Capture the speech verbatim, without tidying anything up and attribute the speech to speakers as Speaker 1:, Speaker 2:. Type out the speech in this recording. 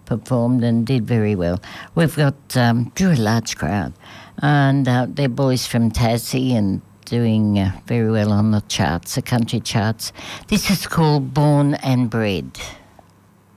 Speaker 1: performed and did very well. We've got um, drew a large crowd, and uh, they're boys from Tassie and doing uh, very well on the charts, the country charts. This is called Born and Bred.